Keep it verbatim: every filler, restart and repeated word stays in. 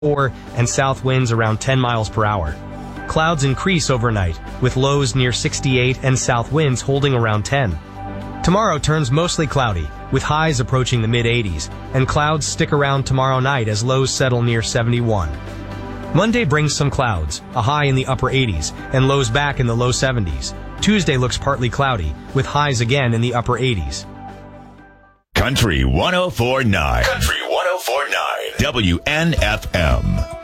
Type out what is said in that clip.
four and south winds around ten miles per hour. Clouds increase overnight, with lows near sixty-eight and south winds holding around ten. Tomorrow turns mostly cloudy, with highs approaching the mid-eighties, and clouds stick around tomorrow night as lows settle near seventy-one. Monday brings some clouds, a high in the upper eighties, and lows back in the low seventies. Tuesday looks partly cloudy, with highs again in the upper eighties. Country one oh four point nine. Country one oh four point nine. W N F M.